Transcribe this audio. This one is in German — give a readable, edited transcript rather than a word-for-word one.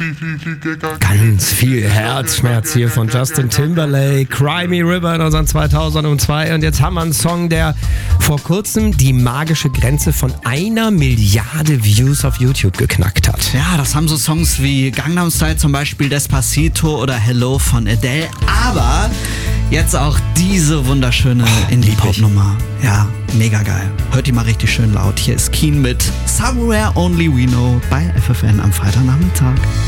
Ganz viel Herzschmerz hier von Justin Timberlake, Cry Me River in unseren 2002. Und jetzt haben wir einen Song, der vor kurzem die magische Grenze von 1 Milliarde Views auf YouTube geknackt hat. Ja, das haben so Songs wie Gangnam Style zum Beispiel, Despacito oder Hello von Adele. Aber jetzt auch diese wunderschöne Indie-Pop-Nummer. Ja, mega geil. Hört die mal richtig schön laut. Hier ist Keen mit Somewhere Only We Know bei FFN am Freitagnachmittag.